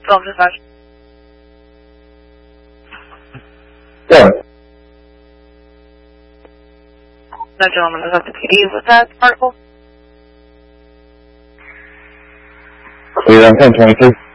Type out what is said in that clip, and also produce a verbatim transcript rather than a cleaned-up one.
Film dispatch. Yeah. No gentleman is at the P D. Was that article? Clear on ten twenty-two.